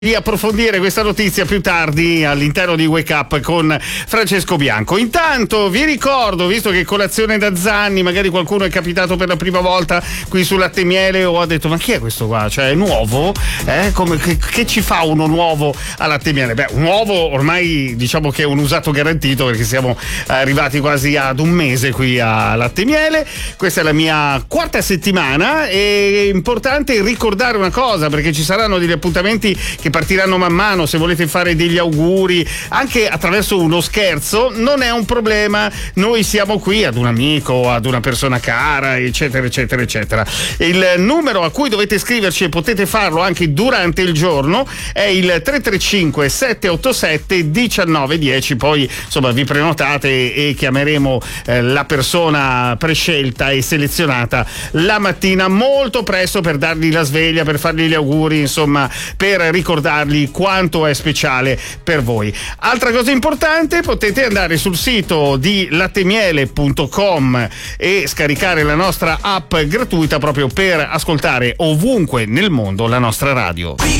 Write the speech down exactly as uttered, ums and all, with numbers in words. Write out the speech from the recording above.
di approfondire questa notizia più tardi all'interno di Wake Up con Francesco Bianco. Intanto vi ricordo, visto che colazione da Zanni, magari qualcuno è capitato per la prima volta qui sul Latte e Miele o ha detto ma chi è questo qua? Cioè è nuovo? Eh? Come, che, che ci fa uno nuovo a Latte e Miele? Beh, un nuovo ormai diciamo che è un usato garantito, perché siamo arrivati quasi ad un mese qui a Latte e Miele. Questa è la mia quarta settimana e è importante ricordare una cosa, perché ci saranno degli appuntamenti che partiranno man mano. Se volete fare degli auguri anche attraverso uno scherzo non è un problema, noi siamo qui ad un amico, ad una persona cara, eccetera eccetera eccetera. Il numero a cui dovete scriverci, e potete farlo anche durante il giorno, è il tre tre cinque sette otto sette uno nove uno zero. Poi insomma vi prenotate e chiameremo eh, la persona prescelta e selezionata la mattina molto presto per dargli la sveglia, per fargli gli auguri, insomma per ricordare ricordargli quanto è speciale per voi. Altra cosa importante, potete andare sul sito di lattemiele punto com e scaricare la nostra app gratuita proprio per ascoltare ovunque nel mondo la nostra radio.